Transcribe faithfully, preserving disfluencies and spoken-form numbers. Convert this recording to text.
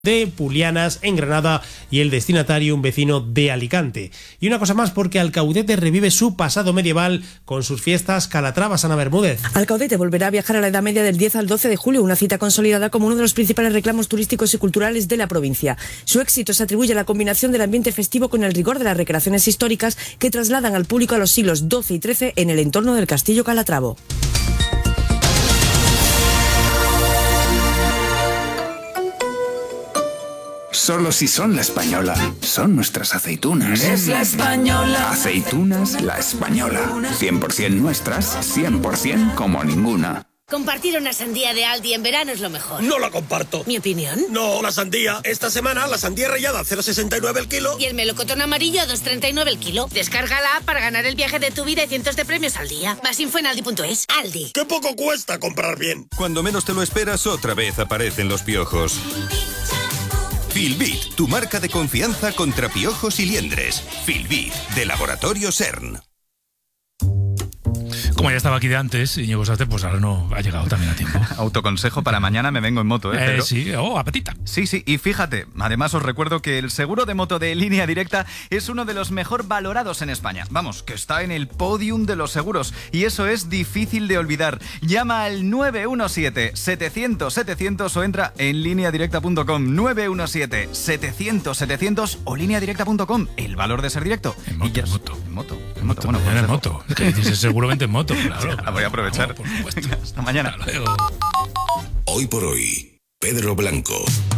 de Pulianas, en Granada, y el destinatario un vecino de Alicante. Y una cosa más, porque Alcaudete revive su pasado medieval con sus fiestas Calatrava. Ana Bermúdez. Alcaudete volverá a viajar a la Edad Media del diez al doce de julio, una cita consolidada como uno de los principales reclamos turísticos y culturales de la provincia. Su éxito se atribuye a la combinación del ambiente festivo con el rigor de las recreaciones históricas que trasladan al público a los siglos doce y trece en el entorno del Castillo Calatravo. Solo si son La Española. Son nuestras aceitunas. Es La Española. Aceitunas La Española. cien por ciento nuestras, cien por ciento como ninguna. Compartir una sandía de Aldi en verano es lo mejor. No la comparto. ¿Mi opinión? No, la sandía. Esta semana la sandía rallada a cero coma sesenta y nueve el kilo. Y el melocotón amarillo a dos coma treinta y nueve el kilo. Descarga la app para ganar el viaje de tu vida y cientos de premios al día. Más info en aldi punto es. Aldi. ¡Qué poco cuesta comprar bien! Cuando menos te lo esperas, otra vez aparecen los piojos. Filbit, tu marca de confianza contra piojos y liendres. Filbit, de Laboratorio CERN. Como ya estaba aquí de antes, Íñigo Sastre, pues ahora no ha llegado también a tiempo. Autoconsejo para mañana, me vengo en moto, ¿eh? eh Pedro? Sí, oh, apetita. Sí, sí, y fíjate, además os recuerdo que el seguro de moto de Línea Directa es uno de los mejor valorados en España. Vamos, que está en el podium de los seguros, y eso es difícil de olvidar. Llama al nueve uno siete, setecientos, setecientos o entra en línea directa punto com. nueve uno siete, setecientos, setecientos o línea directa punto com. El valor de ser directo. En moto, ya... en moto. En moto, en moto. Bueno, pues en moto. Es que dices seguramente en moto. Claro, la voy a aprovechar. Vamos, por supuesto. Hasta mañana. Hasta luego. Hoy por hoy, Pedro Blanco.